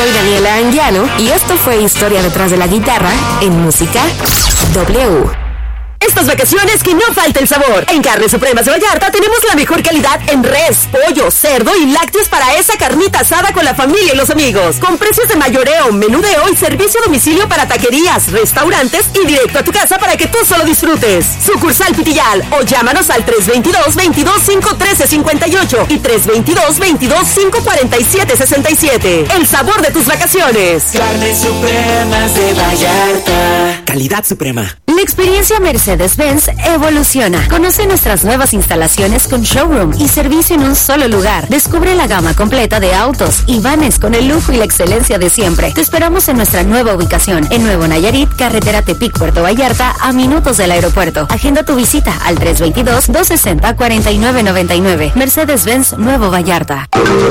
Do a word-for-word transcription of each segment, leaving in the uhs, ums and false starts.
soy Daniela Anguiano y esto fue Historia detrás de la guitarra en Música W. Estas vacaciones que no falte el sabor. En Carnes Supremas de Vallarta tenemos la mejor calidad en res, pollo, cerdo y lácteos para esa carnita asada con la familia y los amigos. Con precios de mayoreo, menudeo y servicio a domicilio para taquerías, restaurantes y directo a tu casa para que tú solo disfrutes. Sucursal Pitillal o llámanos al tres veintidós, veintidós, cinco trece, cincuenta y ocho y tres veintidós, veintidós, cinco cuarenta y siete, sesenta y siete. El sabor de tus vacaciones. Carnes Supremas de Vallarta. Calidad suprema. La experiencia Mercedes-Benz evoluciona. Conoce nuestras nuevas instalaciones con showroom y servicio en un solo lugar. Descubre la gama completa de autos y vanes con el lujo y la excelencia de siempre. Te esperamos en nuestra nueva ubicación, en Nuevo Nayarit, carretera Tepic, Puerto Vallarta, a minutos del aeropuerto. Agenda tu visita al tres veintidós, dos sesenta, cuarenta y nueve noventa y nueve. Mercedes-Benz Nuevo Vallarta.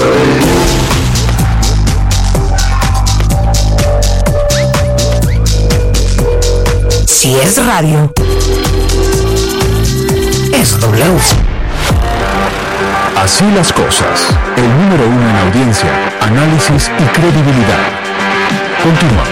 Si es radio, es W. Así las cosas. El número uno en audiencia, análisis y credibilidad. Continuamos.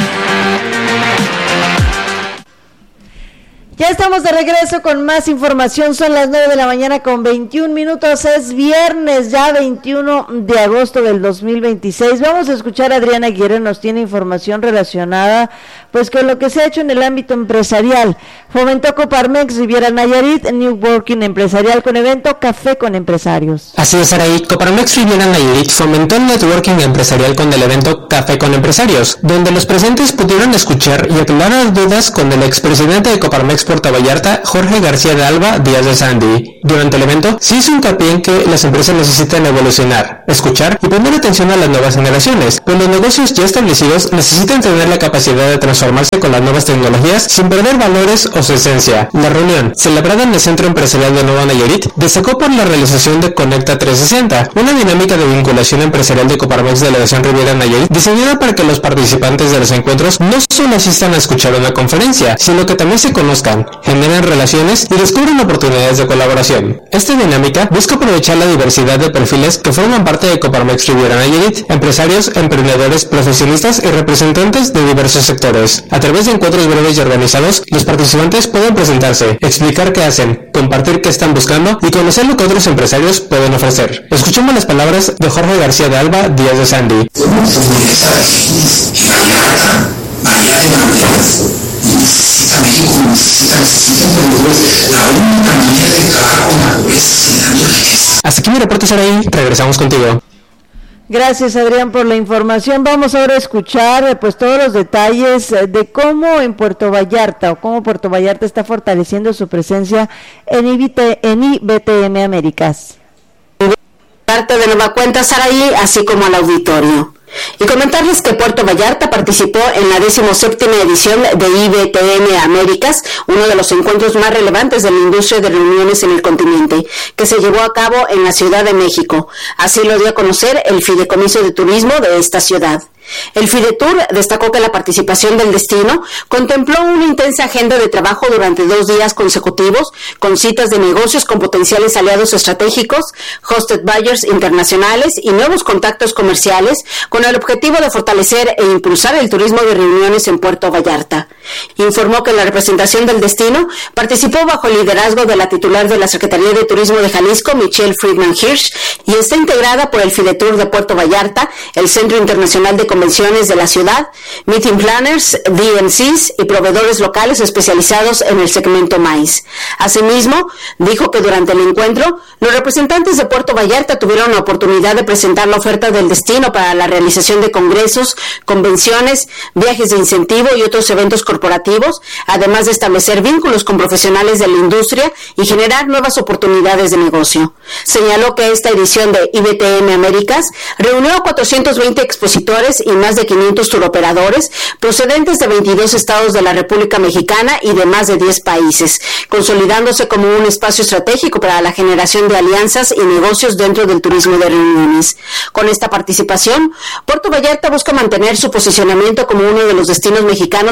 Ya estamos de regreso con más información. Son las nueve de la mañana con veintiún minutos. Es viernes, ya veintiuno de agosto del dos mil veintiséis. Vamos a escuchar a Adriana Aguirre, nos tiene información relacionada pues con lo que se ha hecho en el ámbito empresarial. Fomentó Coparmex Riviera Nayarit New Working Empresarial con evento Café con Empresarios. Así es, Araí. Coparmex Riviera Nayarit fomentó el networking empresarial con el evento Café con Empresarios, donde los presentes pudieron escuchar y aclarar dudas con el expresidente de Coparmex Puerto Vallarta, Jorge García de Alba Díaz de Sandy. Durante el evento se hizo hincapié en que las empresas necesitan evolucionar, escuchar y poner atención a las nuevas generaciones, pues los negocios ya establecidos necesitan tener la capacidad de transformarse con las nuevas tecnologías sin perder valores o su esencia. La reunión, celebrada en el Centro Empresarial de Nueva Nayarit, destacó por la realización de Conecta trescientos sesenta, una dinámica de vinculación empresarial de Coparmex Delegación Riviera Nayarit, diseñada para que los participantes de los encuentros no solo asistan a escuchar una conferencia, sino que también se conozcan, generen relaciones y descubren oportunidades de colaboración. Esta dinámica busca aprovechar la diversidad de perfiles que forman parte de Coparmex Riviera Nayarit, empresarios, emprendedores, profesionistas y representantes de diversos sectores. A través de encuentros breves y organizados, los participantes pueden presentarse, explicar qué hacen, compartir qué están buscando y conocer lo que otros empresarios pueden ofrecer. Escuchemos las palabras de Jorge García de Alba Díaz de Sandy. Necesita México, necesita, necesita emprendedores. La única manera de trabajar con la pobreza es generando riqueza. Hasta aquí mi reporte, Saraí. Regresamos contigo. Gracias, Adrián, por la información. Vamos ahora a escuchar pues todos los detalles de cómo en Puerto Vallarta o cómo Puerto Vallarta está fortaleciendo su presencia en I B T M Américas. Parte de nueva cuenta, Saraí, así como al auditorio. Y comentarles que Puerto Vallarta participó en la decimoséptima edición de I B T M Américas, uno de los encuentros más relevantes de la industria de reuniones en el continente, que se llevó a cabo en la Ciudad de México. Así lo dio a conocer el Fideicomiso de Turismo de esta ciudad. El Fidetur destacó que la participación del destino contempló una intensa agenda de trabajo durante dos días consecutivos, con citas de negocios con potenciales aliados estratégicos, hosted buyers internacionales y nuevos contactos comerciales, con el objetivo de fortalecer e impulsar el turismo de reuniones en Puerto Vallarta. Informó que la representación del destino participó bajo el liderazgo de la titular de la Secretaría de Turismo de Jalisco, Michelle Friedman Hirsch, y está integrada por el Fidetur de Puerto Vallarta, el Centro Internacional de Convenciones de la ciudad, meeting planners, D M Cs y proveedores locales especializados en el segmento maíz. Asimismo, dijo que durante el encuentro, los representantes de Puerto Vallarta tuvieron la oportunidad de presentar la oferta del destino para la realización de congresos, convenciones, viajes de incentivo y otros eventos corporativos, además de establecer vínculos con profesionales de la industria y generar nuevas oportunidades de negocio. Señaló que esta edición de I B T M Américas reunió a cuatrocientos veinte expositores y más de quinientos turoperadores procedentes de veintidós estados de la República Mexicana y de más de diez países, consolidándose como un espacio estratégico para la generación de alianzas y negocios dentro del turismo de reuniones. Con esta participación, Puerto Vallarta busca mantener su posicionamiento como uno de los destinos mexicanos con capacidad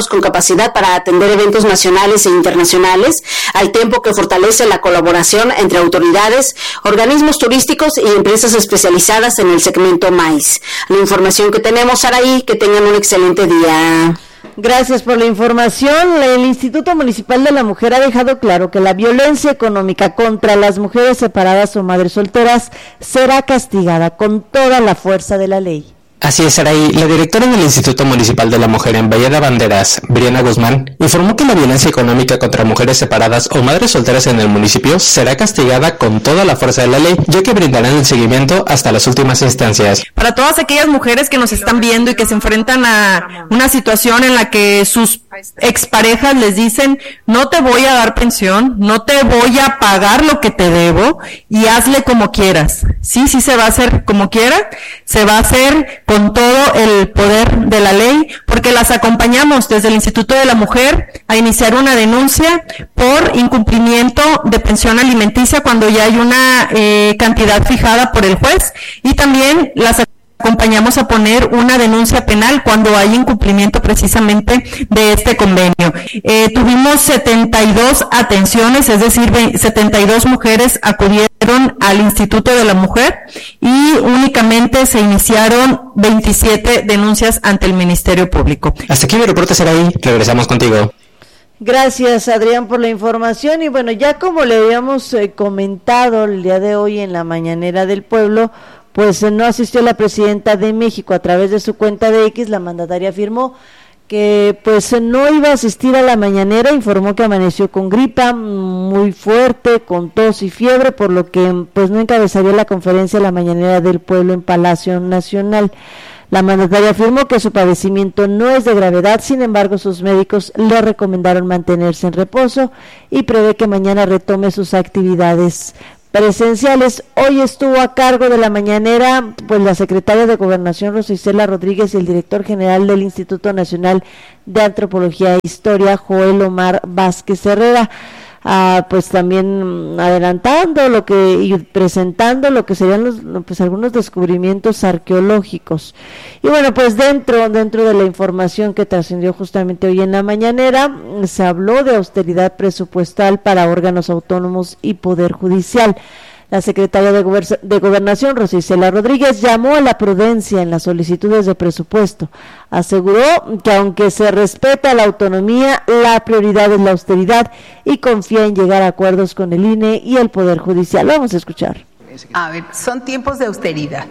capacidad para atender eventos nacionales e internacionales, al tiempo que fortalece la colaboración entre autoridades, organismos turísticos y empresas especializadas en el segmento maíz. La información que tenemos, Saraí, que tengan un excelente día. Gracias por la información. El Instituto Municipal de la Mujer ha dejado claro que la violencia económica contra las mujeres separadas o madres solteras será castigada con toda la fuerza de la ley. Así es, Saraí. La directora del Instituto Municipal de la Mujer en Valle de Banderas, Briana Guzmán, informó que la violencia económica contra mujeres separadas o madres solteras en el municipio será castigada con toda la fuerza de la ley, ya que brindarán el seguimiento hasta las últimas instancias. Para todas aquellas mujeres que nos están viendo y que se enfrentan a una situación en la que sus exparejas les dicen, no te voy a dar pensión, no te voy a pagar lo que te debo y hazle como quieras. Sí, sí se va a hacer como quiera, se va a hacer con todo el poder de la ley, porque las acompañamos desde el Instituto de la Mujer a iniciar una denuncia por incumplimiento de pensión alimenticia cuando ya hay una eh, cantidad fijada por el juez, y también las acompañamos a poner una denuncia penal cuando hay incumplimiento precisamente de este convenio. Eh, tuvimos setenta y dos atenciones, es decir, setenta y dos mujeres acudieron al Instituto de la Mujer y únicamente se iniciaron veintisiete denuncias ante el Ministerio Público. Hasta aquí mi reporte, Saraí. Regresamos contigo. Gracias, Adrián, por la información. Y bueno, ya como le habíamos eh, comentado el día de hoy en la Mañanera del Pueblo, pues no asistió la presidenta de México. A través de su cuenta de X, la mandataria afirmó que pues no iba a asistir a la mañanera, informó que amaneció con gripa muy fuerte, con tos y fiebre, por lo que pues no encabezaría la conferencia de la Mañanera del Pueblo en Palacio Nacional. La mandataria afirmó que su padecimiento no es de gravedad, sin embargo sus médicos le recomendaron mantenerse en reposo y prevé que mañana retome sus actividades presenciales. Hoy estuvo a cargo de la mañanera pues la secretaria de Gobernación Rosa Isela Rodríguez y el director general del Instituto Nacional de Antropología e Historia, Joel Omar Vázquez Herrera, ah, pues también adelantando lo que y presentando lo que serían los, pues algunos descubrimientos arqueológicos. Y bueno, pues dentro dentro de la información que trascendió justamente hoy en la mañanera, se habló de austeridad presupuestal para órganos autónomos y poder judicial. La secretaria de, Gober- de Gobernación, Rosa Isela Rodríguez, llamó a la prudencia en las solicitudes de presupuesto. Aseguró que aunque se respeta la autonomía, la prioridad es la austeridad y confía en llegar a acuerdos con el I N E y el Poder Judicial. Vamos a escuchar. A ver, son tiempos de austeridad,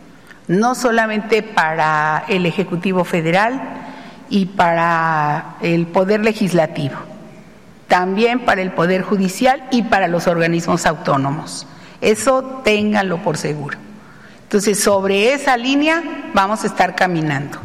no solamente para el Ejecutivo Federal y para el Poder Legislativo, también para el Poder Judicial y para los organismos autónomos. Eso ténganlo por seguro. Entonces, sobre esa línea vamos a estar caminando.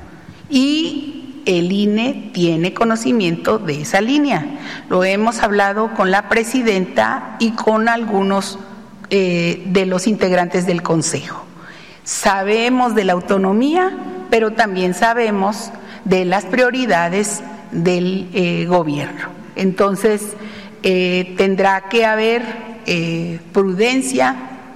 Y el I N E tiene conocimiento de esa línea. Lo hemos hablado con la presidenta y con algunos eh, de los integrantes del Consejo. Sabemos de la autonomía, pero también sabemos de las prioridades del eh, gobierno. Entonces, eh, tendrá que haber Eh, prudencia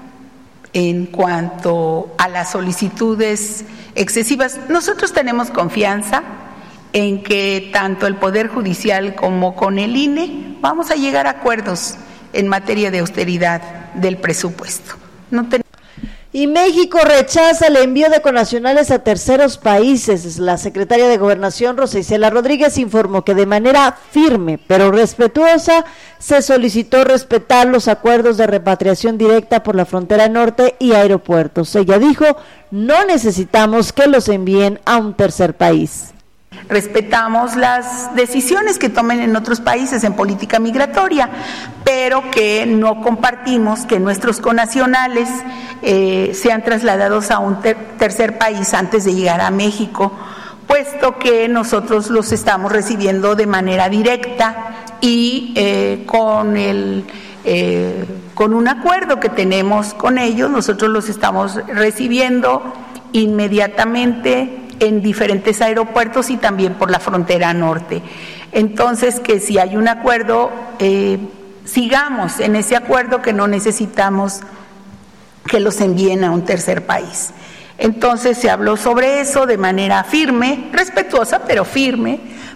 en cuanto a las solicitudes excesivas. Nosotros tenemos confianza en que tanto el Poder Judicial como con el I N E vamos a llegar a acuerdos en materia de austeridad del presupuesto. No ten- Y México rechaza el envío de connacionales a terceros países. La secretaria de Gobernación, Rosa Isela Rodríguez, informó que de manera firme pero respetuosa se solicitó respetar los acuerdos de repatriación directa por la frontera norte y aeropuertos. Ella dijo, no necesitamos que los envíen a un tercer país. Respetamos las decisiones que tomen en otros países en política migratoria, pero que no compartimos que nuestros connacionales eh, sean trasladados a un ter- tercer país antes de llegar a México, puesto que nosotros los estamos recibiendo de manera directa y eh, con el eh, con un acuerdo que tenemos con ellos, nosotros los estamos recibiendo inmediatamente en diferentes aeropuertos y también por la frontera norte. Entonces, que si hay un acuerdo, eh, sigamos en ese acuerdo, que no necesitamos que los envíen a un tercer país. Entonces se habló sobre eso de manera firme, respetuosa, pero firme,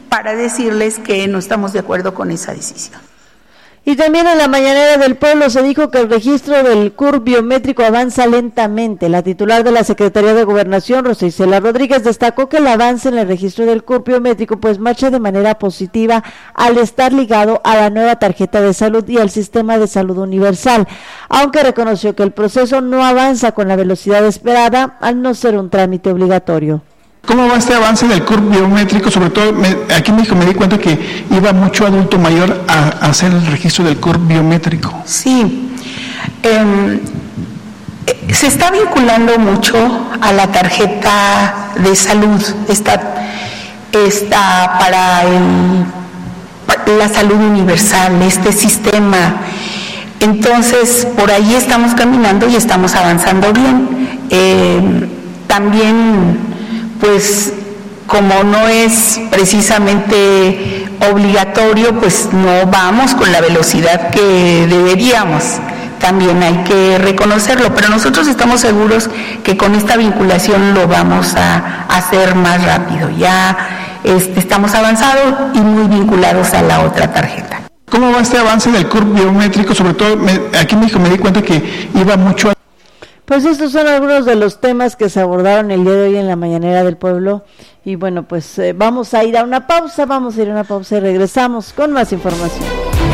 para decirles que no estamos de acuerdo con esa decisión. Y también en la mañanera del pueblo se dijo que el registro del C U R P biométrico avanza lentamente. La titular de la Secretaría de Gobernación, Rosa Isela Rodríguez, destacó que el avance en el registro del C U R P biométrico pues marcha de manera positiva al estar ligado a la nueva tarjeta de salud y al sistema de salud universal, aunque reconoció que el proceso no avanza con la velocidad esperada al no ser un trámite obligatorio. ¿Cómo va este avance del C U R P biométrico? Sobre todo, me, aquí en México me di cuenta que iba mucho adulto mayor a, a hacer el registro del C U R P biométrico. Sí, eh, se está vinculando mucho a la tarjeta de salud, está, está para el, la salud universal, este sistema. Entonces, por ahí estamos caminando y estamos avanzando bien. Eh, también... pues como no es precisamente obligatorio, pues no vamos con la velocidad que deberíamos. También hay que reconocerlo, pero nosotros estamos seguros que con esta vinculación lo vamos a hacer más rápido. Ya este, estamos avanzados y muy vinculados a la otra tarjeta. ¿Cómo va este avance del C U R P biométrico? Sobre todo, me, aquí en México me di cuenta que iba mucho a... Pues estos son algunos de los temas que se abordaron el día de hoy en la mañanera del pueblo y bueno, pues eh, vamos a ir a una pausa, vamos a ir a una pausa y regresamos con más información.